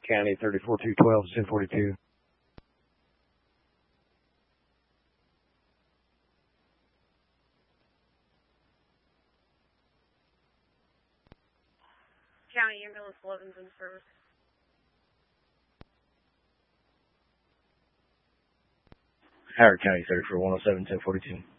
County 34212, 1042. County Ambulance 11's in service. Howard County 34107, 1042.